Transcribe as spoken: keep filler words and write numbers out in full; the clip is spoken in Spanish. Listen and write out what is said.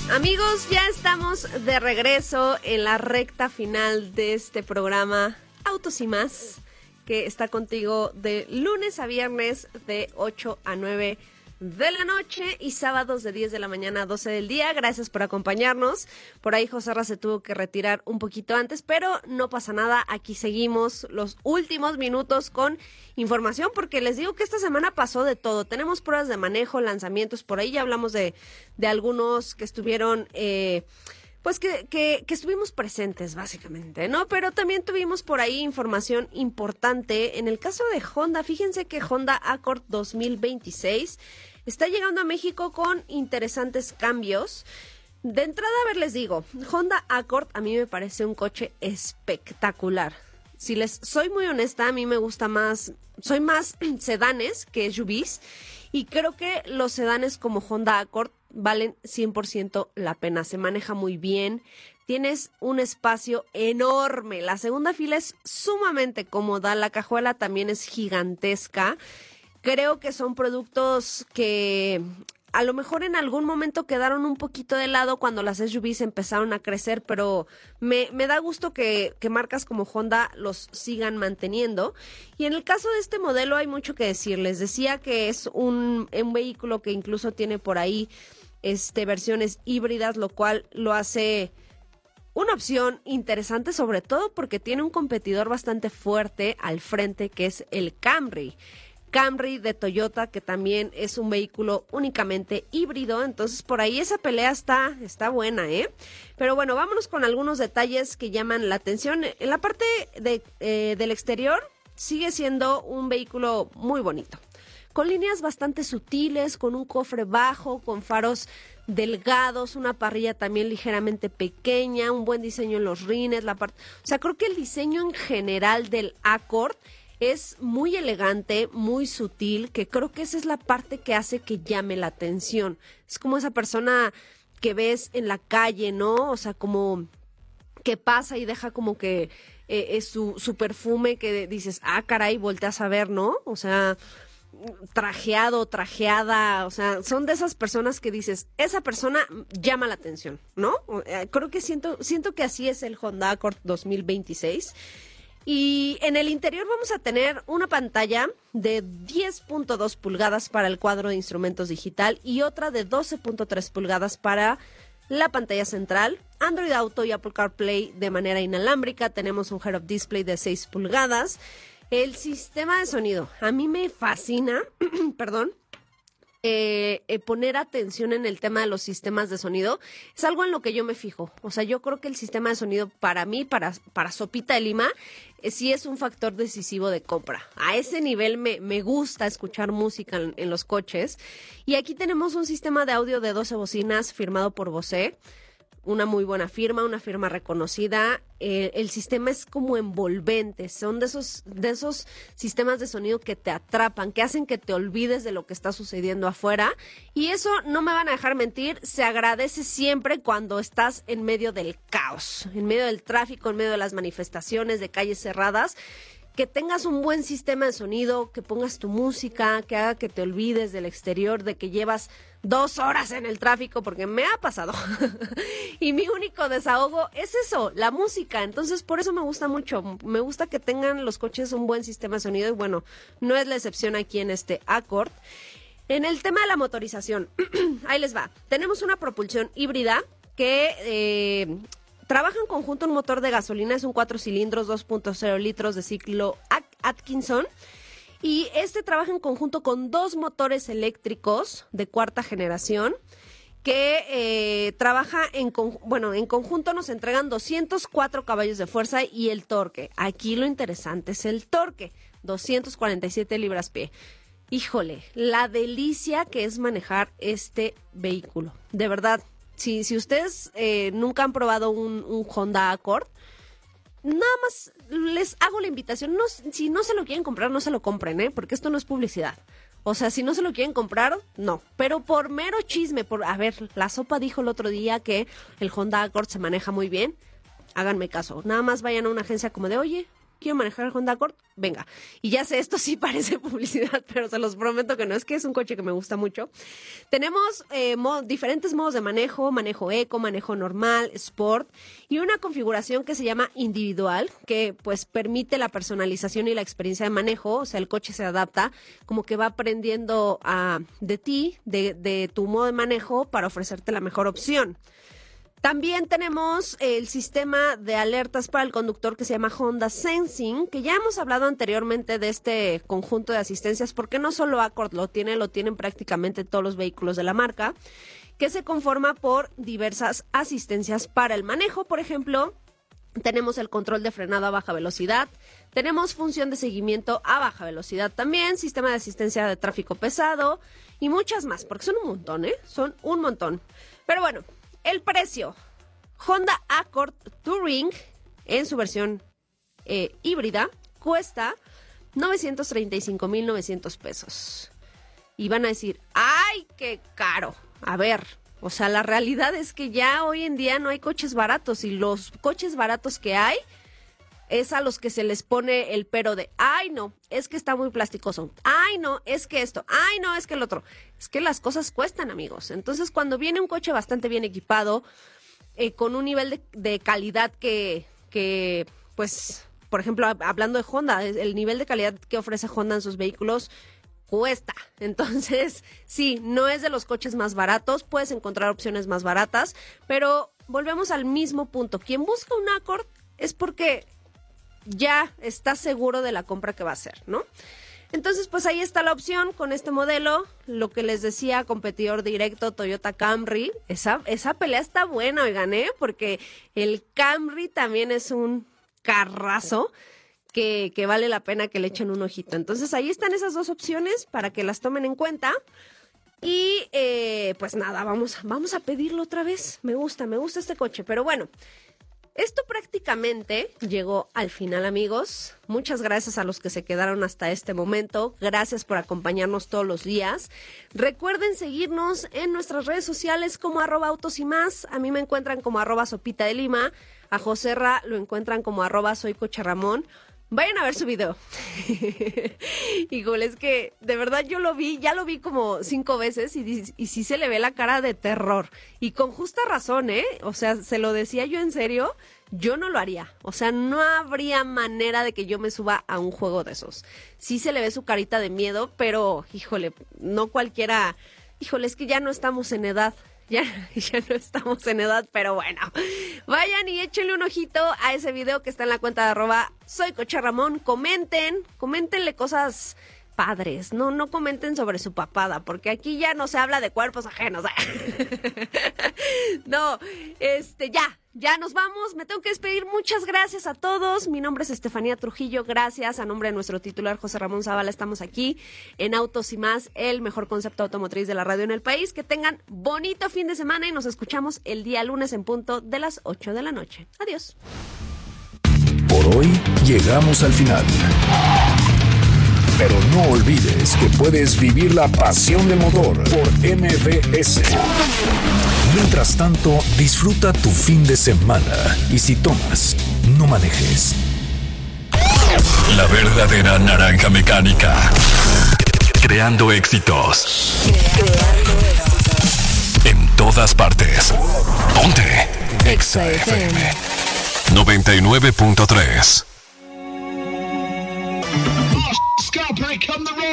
Amigos, ya estamos de regreso en la recta final de este programa Autos y Más, que está contigo de lunes a viernes de ocho a nueve de la noche y sábados de diez de la mañana a doce del día. Gracias por acompañarnos. Por ahí José Ra se tuvo que retirar un poquito antes, pero no pasa nada. Aquí seguimos los últimos minutos con información, porque les digo que esta semana pasó de todo. Tenemos pruebas de manejo, lanzamientos, por ahí ya hablamos de, de algunos que estuvieron... Eh, Pues que, que, que estuvimos presentes, básicamente, ¿no? Pero también tuvimos por ahí información importante. En el caso de Honda, fíjense que Honda Accord dos mil veintiséis está llegando a México con interesantes cambios. De entrada, a ver, les digo, Honda Accord a mí me parece un coche espectacular. Si les soy muy honesta, a mí me gusta más, soy más sedanes que S U Vs. Y creo que los sedanes como Honda Accord valen cien por ciento la pena. Se maneja muy bien. Tienes un espacio enorme. La segunda fila es sumamente cómoda. La cajuela también es gigantesca. Creo que son productos que a lo mejor en algún momento quedaron un poquito de lado cuando las S U Vs empezaron a crecer, pero me, me da gusto que, que marcas como Honda los sigan manteniendo. Y en el caso de este modelo hay mucho que decir. Les decía que es un, un vehículo que incluso tiene por ahí este, versiones híbridas, lo cual lo hace una opción interesante, sobre todo porque tiene un competidor bastante fuerte al frente, que es el Camry. Camry de Toyota, que también es un vehículo únicamente híbrido, entonces por ahí esa pelea está, está buena, ¿eh? Pero bueno, vámonos con algunos detalles que llaman la atención. En la parte de, eh, del exterior sigue siendo un vehículo muy bonito, con líneas bastante sutiles, con un cofre bajo, con faros delgados, una parrilla también ligeramente pequeña, un buen diseño en los rines, la parte, o sea, creo que el diseño en general del Accord es muy elegante, muy sutil, que creo que esa es la parte que hace que llame la atención. Es como esa persona que ves en la calle, ¿no? O sea, como que pasa y deja como que eh, es su, su perfume, que dices, ah, caray, volteas a ver, ¿no? O sea, trajeado, trajeada, o sea, son de esas personas que dices, esa persona llama la atención, ¿no? Creo que siento, siento que así es el Honda Accord dos mil veintiséis. Y en el interior vamos a tener una pantalla de diez punto dos pulgadas para el cuadro de instrumentos digital y otra de doce punto tres pulgadas para la pantalla central. Android Auto y Apple CarPlay de manera inalámbrica. Tenemos un Head-Up Display de seis pulgadas. El sistema de sonido, a mí me fascina, perdón, eh, eh, poner atención en el tema de los sistemas de sonido. Es algo en lo que yo me fijo. O sea, yo creo que el sistema de sonido para mí, para, para Sopita de Lima, eh, sí es un factor decisivo de compra. A ese nivel me, me gusta escuchar música en, en los coches. Y aquí tenemos un sistema de audio de doce bocinas firmado por Bose. Una muy buena firma, una firma reconocida. Eh, el sistema es como envolvente, son de esos, de esos sistemas de sonido que te atrapan, que hacen que te olvides de lo que está sucediendo afuera. Y eso, no me van a dejar mentir, se agradece siempre cuando estás en medio del caos, en medio del tráfico, en medio de las manifestaciones, de calles cerradas. Que tengas un buen sistema de sonido, que pongas tu música, que haga que te olvides del exterior, de que llevas dos horas en el tráfico, porque me ha pasado. Y mi único desahogo es eso, la música. Entonces, por eso me gusta mucho. Me gusta que tengan los coches un buen sistema de sonido y bueno, no es la excepción aquí en este Accord. En el tema de la motorización, ahí les va. Tenemos una propulsión híbrida que... Eh, trabaja en conjunto un motor de gasolina, es un cuatro cilindros, dos punto cero litros de ciclo Atkinson. Y este trabaja en conjunto con dos motores eléctricos de cuarta generación que eh, trabaja en, con, bueno, en conjunto nos entregan doscientos cuatro caballos de fuerza y el torque. Aquí lo interesante es el torque, doscientos cuarenta y siete libras-pie. Híjole, la delicia que es manejar este vehículo, de verdad. Si, si ustedes eh, nunca han probado un, un Honda Accord, nada más les hago la invitación. No, si no se lo quieren comprar, no se lo compren, ¿eh? Porque esto no es publicidad. O sea, si no se lo quieren comprar, no. Pero por mero chisme, por a ver, la sopa dijo el otro día que el Honda Accord se maneja muy bien. Háganme caso. Nada más vayan a una agencia como de, oye, quiero manejar el Honda Accord, venga. Y ya sé, esto sí parece publicidad, pero se los prometo que no, es que es un coche que me gusta mucho. Tenemos eh, mo- diferentes modos de manejo, manejo eco, manejo normal, sport, y una configuración que se llama individual, que pues permite la personalización y la experiencia de manejo, o sea, el coche se adapta, como que va aprendiendo a, de ti, de, de tu modo de manejo, para ofrecerte la mejor opción. También tenemos el sistema de alertas para el conductor que se llama Honda Sensing, que ya hemos hablado anteriormente de este conjunto de asistencias, porque no solo Accord lo tiene, lo tienen prácticamente todos los vehículos de la marca, que se conforma por diversas asistencias para el manejo. Por ejemplo, tenemos el control de frenado a baja velocidad, tenemos función de seguimiento a baja velocidad también, sistema de asistencia de tráfico pesado y muchas más, porque son un montón, ¿eh? Son un montón. Pero bueno, el precio. Honda Accord Touring en su versión eh, híbrida cuesta novecientos treinta y cinco mil novecientos pesos. Y van a decir, ¡ay, qué caro! A ver, o sea, la realidad es que ya hoy en día no hay coches baratos, y los coches baratos que hay es a los que se les pone el pero de, ¡ay, no! Es que está muy plasticoso. ¡Ay, no! Es que esto. ¡Ay, no! Es que el otro. Es que las cosas cuestan, amigos. Entonces, cuando viene un coche bastante bien equipado, eh, con un nivel de, de calidad que, que, pues, por ejemplo, hablando de Honda, el nivel de calidad que ofrece Honda en sus vehículos cuesta. Entonces, sí, no es de los coches más baratos, puedes encontrar opciones más baratas, pero volvemos al mismo punto. Quien busca un Accord es porque ya está seguro de la compra que va a hacer, ¿no? Entonces, pues ahí está la opción con este modelo. Lo que les decía, competidor directo, Toyota Camry. Esa, esa pelea está buena, oigan, ¿eh? Porque el Camry también es un carrazo que, que vale la pena que le echen un ojito. Entonces, ahí están esas dos opciones para que las tomen en cuenta. Y, eh, pues nada, vamos, vamos a pedirlo otra vez. Me gusta, me gusta este coche. Pero bueno, esto prácticamente llegó al final, amigos. Muchas gracias a los que se quedaron hasta este momento. Gracias por acompañarnos todos los días. Recuerden seguirnos en nuestras redes sociales como arroba autos y más. A mí me encuentran como arroba sopita de lima. A Joserra lo encuentran como arroba soy coche Ramón. Vayan a ver su video. Híjole, es que de verdad yo lo vi, ya lo vi como cinco veces y, y sí se le ve la cara de terror. Y con justa razón, ¿eh? O sea, se lo decía yo en serio, yo no lo haría. O sea, no habría manera de que yo me suba a un juego de esos. Sí se le ve su carita de miedo, pero, híjole, no cualquiera... Híjole, es que ya no estamos en edad. Ya, ya no estamos en edad, pero bueno, vayan y échenle un ojito a ese video que está en la cuenta de arroba soy coche Ramón. Comenten, coméntenle cosas padres, no, no comenten sobre su papada, porque aquí ya no se habla de cuerpos ajenos. No, este, ya, ya nos vamos, me tengo que despedir. Muchas gracias a todos. Mi nombre es Estefanía Trujillo, gracias. A nombre de nuestro titular José Ramón Zavala, estamos aquí en Autos y Más, el mejor concepto automotriz de la radio en el país. Que tengan bonito fin de semana y nos escuchamos el día lunes en punto de las ocho de la noche. Adiós. Por hoy llegamos al final. Pero no olvides que puedes vivir la pasión del motor por M V S. Mientras tanto, disfruta tu fin de semana y si tomas, no manejes. La verdadera naranja mecánica. Creando éxitos. Creando éxitos. En todas partes. Ponte Exa F M noventa y nueve punto tres. Scalper, come the road.